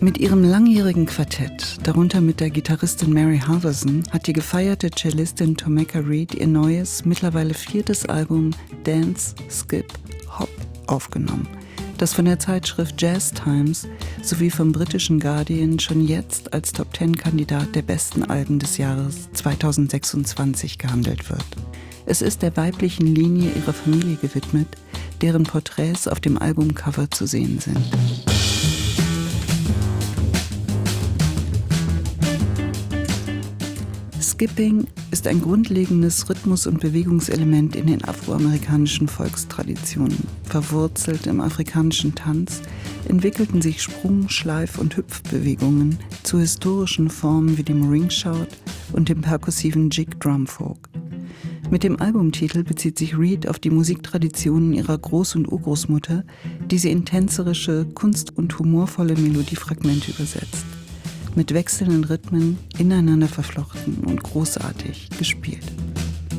Mit ihrem langjährigen Quartett, darunter mit der Gitarristin Mary Halverson, hat die gefeierte Cellistin Tomeka Reed ihr neues, mittlerweile 4. Album Dance, Skip, Hop aufgenommen, das von der Zeitschrift Jazz Times sowie vom britischen Guardian schon jetzt als Top-10-Kandidat der besten Alben des Jahres 2026 gehandelt wird. Es ist der weiblichen Linie ihrer Familie gewidmet, deren Porträts auf dem Albumcover zu sehen sind. Skipping ist ein grundlegendes Rhythmus- und Bewegungselement in den afroamerikanischen Volkstraditionen. Verwurzelt im afrikanischen Tanz entwickelten sich Sprung-, Schleif- und Hüpfbewegungen zu historischen Formen wie dem Ringshout und dem perkussiven Jig-Drum-Folk. Mit dem Albumtitel bezieht sich Reed auf die Musiktraditionen ihrer Groß- und Urgroßmutter, die sie in tänzerische, kunst- und humorvolle Melodiefragmente übersetzt. Mit wechselnden Rhythmen, ineinander verflochten und großartig gespielt.